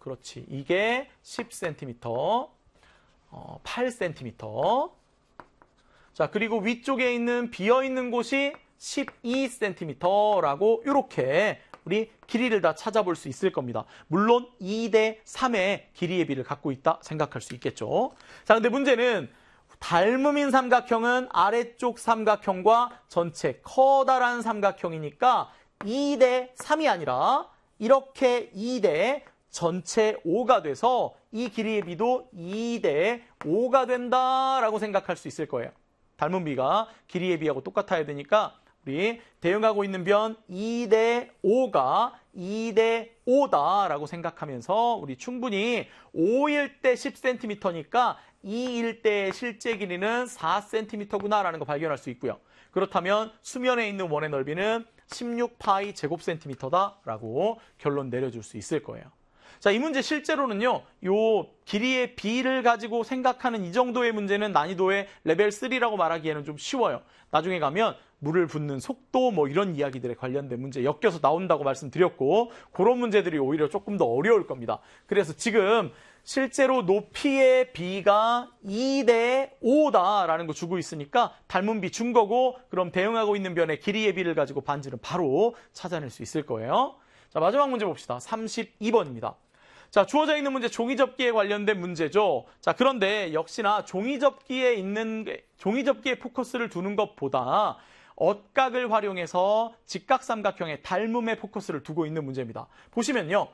그렇지. 이게 10cm, 8cm. 자, 그리고 위쪽에 있는 비어있는 곳이 12cm라고 이렇게 우리 길이를 다 찾아볼 수 있을 겁니다. 물론 2대 3의 길이의 비를 갖고 있다 생각할 수 있겠죠. 자, 근데 문제는 닮음인 삼각형은 아래쪽 삼각형과 전체 커다란 삼각형이니까 2대 3이 아니라 이렇게 2대 전체 5가 돼서 이 길이의 비도 2대 5가 된다라고 생각할 수 있을 거예요. 닮은 비가 길이의 비하고 똑같아야 되니까 우리 대응하고 있는 변 2대 5가 2대 5다라고 생각하면서 우리 충분히 5일 때 10cm니까 2일 때의 실제 길이는 4cm구나라는 거 발견할 수 있고요. 그렇다면 수면에 있는 원의 넓이는 16파이 제곱센티미터다라고 결론 내려줄 수 있을 거예요. 자, 이 문제 실제로는요, 요 길이의 비를 가지고 생각하는 이 정도의 문제는 난이도의 레벨 3라고 말하기에는 좀 쉬워요. 나중에 가면 물을 붓는 속도 뭐 이런 이야기들에 관련된 문제 엮여서 나온다고 말씀드렸고, 그런 문제들이 오히려 조금 더 어려울 겁니다. 그래서 지금 실제로 높이의 비가 2대 5다라는 거 주고 있으니까 닮은 비 준 거고, 그럼 대응하고 있는 변의 길이의 비를 가지고 반지는 바로 찾아낼 수 있을 거예요. 자, 마지막 문제 봅시다. 32번입니다. 자, 주어져 있는 문제 종이접기에 관련된 문제죠. 자, 그런데 역시나 종이접기에 포커스를 두는 것보다 엇각을 활용해서 직각삼각형의 닮음에 포커스를 두고 있는 문제입니다. 보시면요.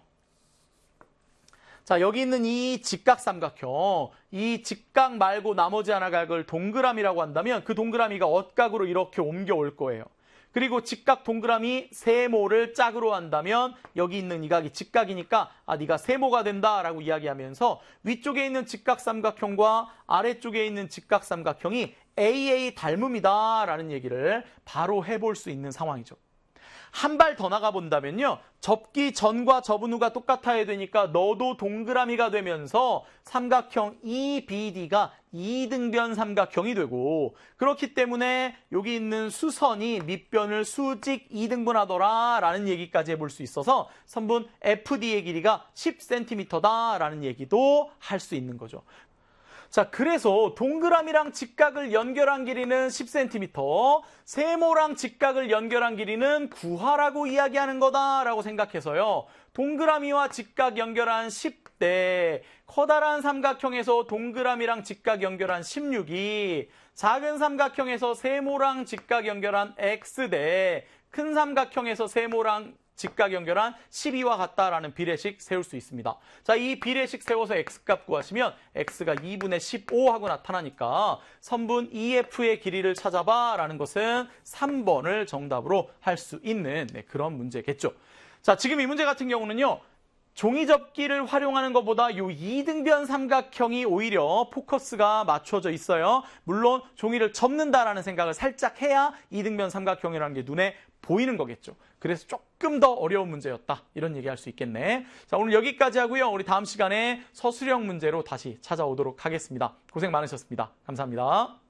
자, 여기 있는 이 직각삼각형, 이 직각 말고 나머지 하나 각을 동그라미라고 한다면 그 동그라미가 엇각으로 이렇게 옮겨올 거예요. 그리고 직각 동그라미 세모를 짝으로 한다면 여기 있는 이 각이 직각이니까 네가 세모가 된다라고 이야기하면서 위쪽에 있는 직각삼각형과 아래쪽에 있는 직각삼각형이 AA 닮음이다라는 얘기를 바로 해볼 수 있는 상황이죠. 한 발 더 나가본다면요. 접기 전과 접은 후가 똑같아야 되니까 너도 동그라미가 되면서 삼각형 EBD가 이등변 삼각형이 되고, 그렇기 때문에 여기 있는 수선이 밑변을 수직 이등분하더라라는 얘기까지 해볼 수 있어서 선분 FD의 길이가 10cm다라는 얘기도 할 수 있는 거죠. 자, 그래서 동그라미랑 직각을 연결한 길이는 10cm, 세모랑 직각을 연결한 길이는 9하라고 이야기하는 거다라고 생각해서요. 동그라미와 직각 연결한 10대, 커다란 삼각형에서 동그라미랑 직각 연결한 16이, 작은 삼각형에서 세모랑 직각 연결한 X대, 큰 삼각형에서 세모랑 직각 연결한 12와 같다라는 비례식 세울 수 있습니다. 자, 이 비례식 세워서 x값 구하시면 x가 2분의 15하고 나타나니까 선분 EF의 길이를 찾아봐 라는 것은 3번을 정답으로 할 수 있는 그런 문제겠죠. 자, 지금 이 문제 같은 경우는요. 종이접기를 활용하는 것보다 이 이등변 삼각형이 오히려 포커스가 맞춰져 있어요. 물론 종이를 접는다라는 생각을 살짝 해야 이등변 삼각형이라는 게 눈에 보이는 거겠죠. 그래서 조금 더 어려운 문제였다. 이런 얘기할 수 있겠네. 자, 오늘 여기까지 하고요. 우리 다음 시간에 서술형 문제로 다시 찾아오도록 하겠습니다. 고생 많으셨습니다. 감사합니다.